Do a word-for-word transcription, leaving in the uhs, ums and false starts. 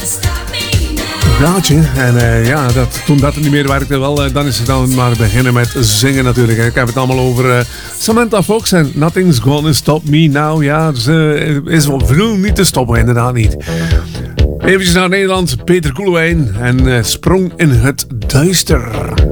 Plaatje. En uh, ja, dat, toen dat er niet meer werkte, wel, uh, dan is het dan maar beginnen met zingen natuurlijk. En ik heb het allemaal over uh, Samantha Fox en Nothing's Gonna Stop Me Now. Ja, dus uh, is wel veel niet te stoppen, inderdaad niet. Even naar Nederland, Peter Koelewijn en uh, Sprong in het Duister.